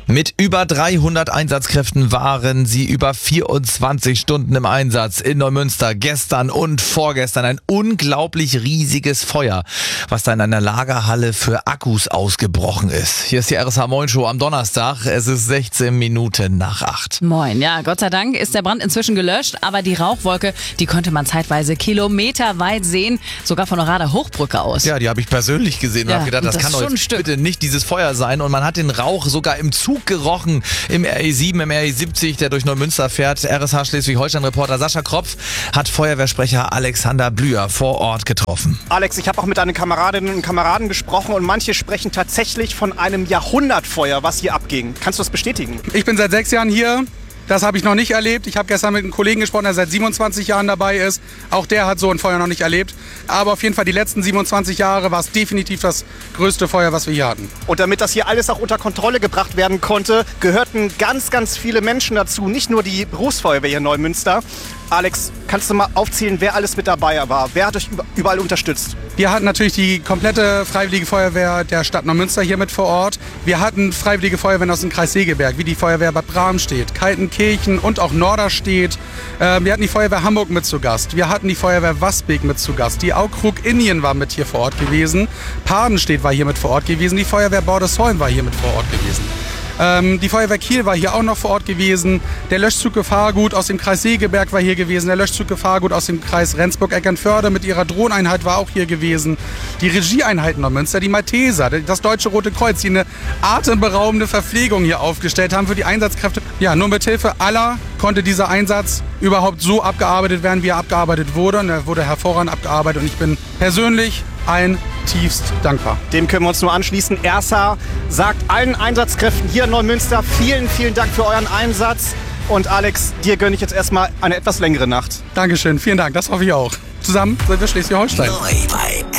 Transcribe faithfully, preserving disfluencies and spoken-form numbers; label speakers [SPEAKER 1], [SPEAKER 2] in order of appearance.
[SPEAKER 1] Mit über dreihundert Einsatzkräften waren sie über vierundzwanzig Stunden im Einsatz in Neumünster. Gestern und vorgestern ein unglaublich riesiges Feuer, was da in einer Lagerhalle für Akkus ausgebrochen ist. Hier ist die R S H Moin Show am Donnerstag. Es ist sechzehn Minuten nach acht.
[SPEAKER 2] Moin, ja, Gott sei Dank ist der Brand inzwischen gelöscht, aber die Rauchwolke, die konnte man zeitweise kilometerweit sehen, sogar von der Rader Hochbrücke aus.
[SPEAKER 1] Ja, die habe ich persönlich gesehen und
[SPEAKER 2] Ja,
[SPEAKER 1] habe gedacht, das,
[SPEAKER 2] das
[SPEAKER 1] kann
[SPEAKER 2] ist
[SPEAKER 1] doch
[SPEAKER 2] schon ein
[SPEAKER 1] jetzt
[SPEAKER 2] Stück.
[SPEAKER 1] bitte nicht dieses Feuer sein. Und man hat den Rauch sogar im Zug gerochen, im R E sieben, im R E siebzig, der durch Neumünster fährt. R S H Schleswig-Holstein-Reporter Sascha Kropf hat Feuerwehrsprecher Alexander Blüher vor Ort getroffen.
[SPEAKER 3] Alex, ich habe auch mit deinen Kameradinnen und Kameraden gesprochen und manche sprechen tatsächlich von einem Jahrhundertfeuer, was hier abging. Kannst du das bestätigen?
[SPEAKER 4] Ich bin seit sechs Jahren hier. Das habe ich noch nicht erlebt. Ich habe gestern mit einem Kollegen gesprochen, der seit siebenundzwanzig Jahren dabei ist. Auch der hat so ein Feuer noch nicht erlebt. Aber auf jeden Fall die letzten siebenundzwanzig Jahre war es definitiv das größte Feuer, was wir hier hatten.
[SPEAKER 3] Und damit das hier alles auch unter Kontrolle gebracht werden konnte, gehörten ganz, ganz viele Menschen dazu. Nicht nur die Berufsfeuerwehr hier in Neumünster. Alex, kannst du mal aufzählen, wer alles mit dabei war? Wer hat euch überall unterstützt?
[SPEAKER 4] Wir hatten natürlich die komplette Freiwillige Feuerwehr der Stadt Neumünster hier mit vor Ort. Wir hatten Freiwillige Feuerwehren aus dem Kreis Segeberg, wie die Feuerwehr Bad Bramstedt, Kaltenkirchen und auch Norderstedt. Äh, wir hatten die Feuerwehr Hamburg mit zu Gast. Wir hatten die Feuerwehr Wasbeek mit zu Gast. Die Aukrug Indien war mit hier vor Ort gewesen. Padenstedt war hier mit vor Ort gewesen. Die Feuerwehr Bordesholm war hier mit vor Ort gewesen. Ähm, die Feuerwehr Kiel war hier auch noch vor Ort gewesen. Der Löschzug Gefahrgut aus dem Kreis Segeberg war hier gewesen. Der Löschzug Gefahrgut aus dem Kreis Rendsburg-Eckernförde mit ihrer Drohneinheit war auch hier gewesen. Die Regieeinheiten Neumünster, die Malteser, das Deutsche Rote Kreuz, die eine atemberaubende Verpflegung hier aufgestellt haben für die Einsatzkräfte. Ja, nur mit Hilfe aller konnte dieser Einsatz überhaupt so abgearbeitet werden, wie er abgearbeitet wurde. Und er wurde hervorragend abgearbeitet und ich bin persönlich ein tiefst dankbar.
[SPEAKER 3] Dem können wir uns nur anschließen. R S H sagt allen Einsatzkräften hier in Neumünster vielen, vielen Dank für euren Einsatz. Und Alex, dir gönne ich jetzt erstmal eine etwas längere Nacht.
[SPEAKER 4] Dankeschön, vielen Dank, das hoffe ich auch. Zusammen sind wir Schleswig-Holstein.
[SPEAKER 5] Neu bei